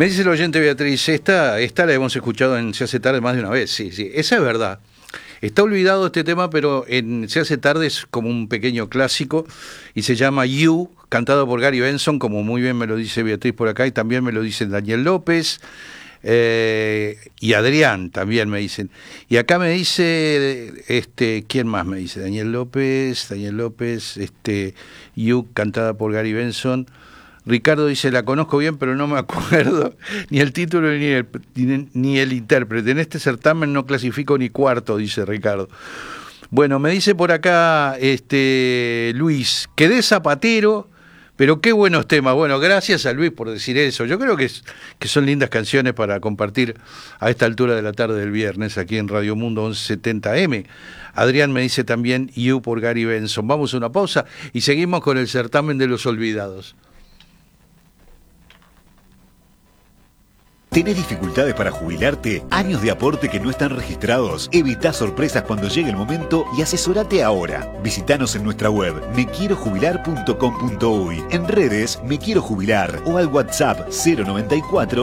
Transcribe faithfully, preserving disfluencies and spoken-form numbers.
Me dice el oyente Beatriz, esta, esta la hemos escuchado en Se hace tarde más de una vez, sí, sí, esa es verdad. Está olvidado este tema, pero en Se hace tarde es como un pequeño clásico y se llama You, cantado por Gary Benson, como muy bien me lo dice Beatriz por acá, y también me lo dice Daniel López, eh, y Adrián también me dicen. Y acá me dice, este, ¿quién más me dice? Daniel López, Daniel López, este, You, cantada por Gary Benson. Ricardo dice, la conozco bien, pero no me acuerdo ni el título ni el, ni, ni el intérprete. En este certamen no clasifico ni cuarto, dice Ricardo. Bueno, me dice por acá este Luis, quedé zapatero, pero qué buenos temas. Bueno, gracias a Luis por decir eso. Yo creo que, es, que son lindas canciones para compartir a esta altura de la tarde del viernes aquí en Radio Mundo once setenta eme. Adrián me dice también You por Gary Benson. Vamos a una pausa y seguimos con el certamen de los olvidados. ¿Tenés dificultades para jubilarte? ¿Años de aporte que no están registrados? Evitá sorpresas cuando llegue el momento y asesorate ahora. Visítanos en nuestra web me quiero jubilar punto com punto uy, en redes Me Quiero Jubilar o al WhatsApp cero noventa y cuatro